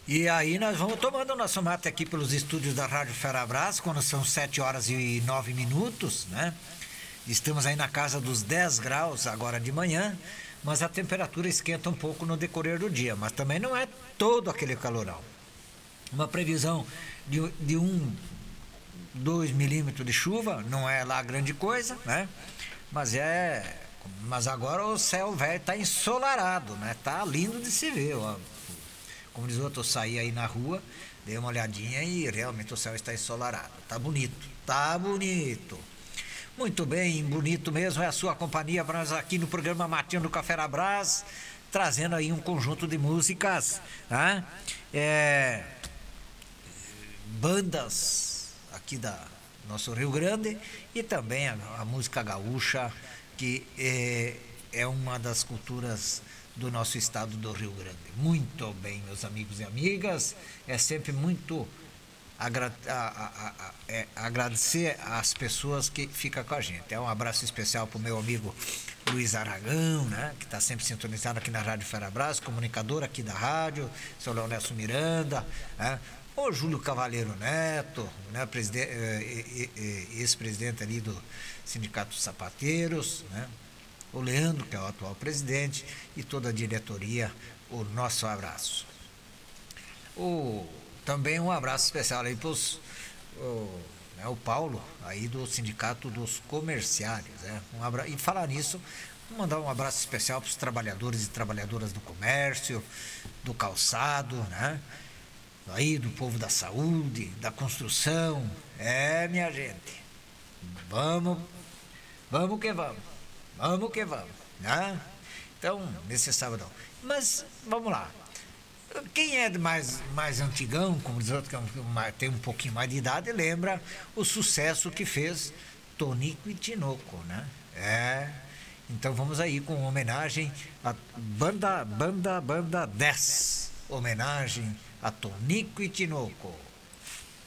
E aí nós vamos tomando o nosso mate aqui pelos estúdios da Rádio Ferabras, quando são 7h09, né? Estamos aí na casa dos 10 graus agora de manhã, mas a temperatura esquenta um pouco no decorrer do dia, mas também não é todo aquele calorão. Uma previsão de 2 milímetros de chuva, não é lá grande coisa, né? Mas agora o céu velho tá ensolarado, né? Tá lindo de se ver, ó. Como diz o outro, eu saí aí na rua, dei uma olhadinha e realmente o céu está ensolarado. Tá bonito, tá bonito. Muito bem, bonito mesmo é a sua companhia para nós aqui no programa Matinho do Café Brás, trazendo aí um conjunto de músicas, né? Bandas aqui da nosso Rio Grande e também a música gaúcha, que é uma das culturas do nosso estado do Rio Grande. Muito bem, meus amigos e amigas, é sempre muito agradecer às pessoas que ficam com a gente. Um abraço especial para o meu amigo Luiz Aragão, né, que está sempre sintonizado aqui na Rádio Ferabras, comunicador aqui da rádio, seu Leonelson Miranda, né, o Júlio Cavaleiro Neto, né, ex-presidente ali do Sindicato dos Sapateiros, né, o Leandro, que é o atual presidente, e toda a diretoria, o nosso abraço. Também um abraço especial aí para o Paulo, aí do Sindicato dos Comerciários, né? E falar nisso, vou mandar um abraço especial para os trabalhadores e trabalhadoras do comércio, do calçado, né? Aí do povo da saúde, da construção. Minha gente, vamos que vamos, né? Então, nesse sábado. Mas, vamos lá. Quem é mais antigão, como diz outro, que tem um pouquinho mais de idade, lembra o sucesso que fez Tonico e Tinoco, né? Então vamos aí com homenagem a Banda 10. Homenagem a Tonico e Tinoco.